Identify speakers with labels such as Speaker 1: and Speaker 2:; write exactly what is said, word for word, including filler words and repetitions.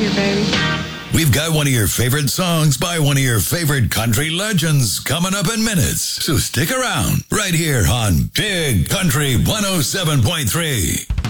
Speaker 1: here, baby.
Speaker 2: We've got one of your favorite songs by one of your favorite country legends coming up in minutes. So stick around right here on Big Country one oh seven point three.